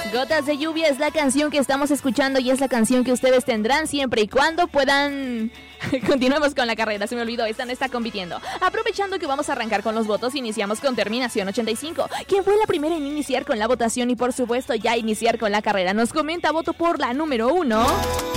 Gotas de lluvia es la canción que estamos escuchando y es la canción que ustedes tendrán siempre y cuando puedan... Continuemos con la carrera, se me olvidó, esta no está compitiendo. Aprovechando que vamos a arrancar con los votos, iniciamos con Terminación 85. ¿Quién fue la primera en iniciar con la votación y por supuesto ya iniciar con la carrera? Nos comenta voto por la número 1.